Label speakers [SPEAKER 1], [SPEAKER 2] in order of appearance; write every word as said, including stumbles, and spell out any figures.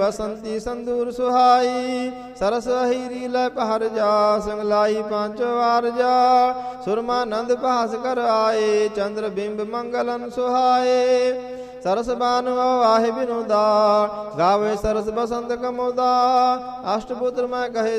[SPEAKER 1] ਬਸੰਤੀ ਸੰਦੂਰ ਸੁਹਾਈ ਸਰਸ ਹੀਰੀ ਲੈ ਪਹਰ ਜਾ ਸੰਗਲਾਈ ਪੰਜ ਵਾਰ ਜਾ ਸੁਰਮਾਨੰਦ ਭਾਸ ਕਰ ਆਏ ਚੰਦਰ ਬਿੰਬ ਮੰਗਲਨ ਸੁਹਾਏ ਸਰਸ ਬਾਨੁ ਵਾਹਿ ਬਿਨੁਦਾ ਗਾਵੇ ਸਰਸ ਬਸੰਤ ਕਮੋਦਾ ਅਸ਼ਟਪੁੱਤਰ ਮੈਂ ਕਹੇ